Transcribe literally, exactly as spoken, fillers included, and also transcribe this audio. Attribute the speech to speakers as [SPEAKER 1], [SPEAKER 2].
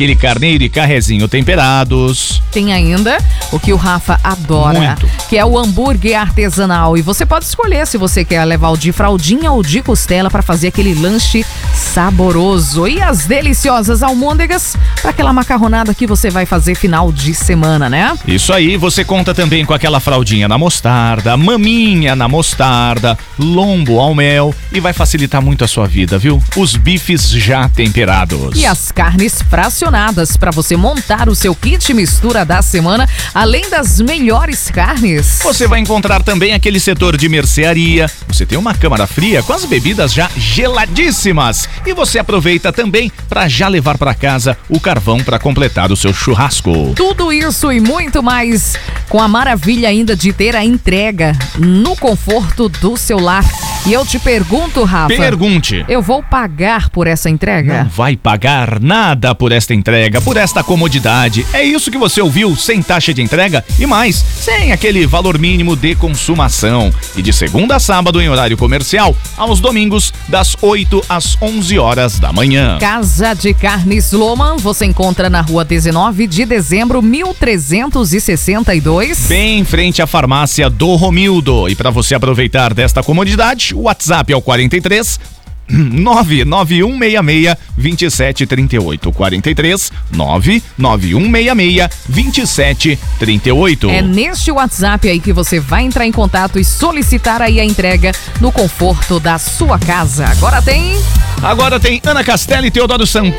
[SPEAKER 1] aquele carneiro e carrezinho temperados.
[SPEAKER 2] Tem ainda o que o Rafa adora,
[SPEAKER 1] Muito.
[SPEAKER 2] que é o hambúrguer artesanal. E você pode escolher se você quer levar o de fraldinha ou de costela para fazer aquele lanche saboroso. E as deliciosas almôndegas para aquela macarronada que você vai fazer final de semana, né?
[SPEAKER 1] Isso aí, você conta também com aquela fraldinha na mostarda, maminha na mostarda, lombo ao mel e vai facilitar muito a sua vida, viu? Os bifes já temperados.
[SPEAKER 2] E as carnes fracionadas para você montar o seu kit mistura da semana, além das melhores carnes.
[SPEAKER 1] Você vai encontrar também aquele setor de mercearia. Você tem uma câmara fria com as bebidas já geladíssimas. E você aproveita também para já levar para casa o carvão para completar o seu churrasco.
[SPEAKER 2] Tudo isso e muito mais com a maravilha ainda de ter a entrega no conforto do seu lar. E eu te pergunto, Rafa.
[SPEAKER 1] Pergunte.
[SPEAKER 2] Eu vou pagar por essa entrega?
[SPEAKER 1] Não vai pagar nada por esta entrega, por esta comodidade. É isso que você ouviu, sem taxa de entrega e mais, sem aquele valor mínimo de consumação. E de segunda a sábado em horário comercial, aos domingos, das oito às onze horas da manhã.
[SPEAKER 2] Casa de Carnes Loman, você encontra na rua dezenove de dezembro, mil trezentos e sessenta e dois.
[SPEAKER 1] Bem em frente à farmácia do Romildo. E para você aproveitar desta comodidade, o WhatsApp é o quarenta e três nove nove um seis seis dois sete três oito. quarenta e três nove nove um seis seis dois sete três oito.
[SPEAKER 2] É neste WhatsApp aí que você vai entrar em contato e solicitar aí a entrega no conforto da sua casa. Agora tem...
[SPEAKER 1] Agora tem Ana Castela e Teodoro Sampaio.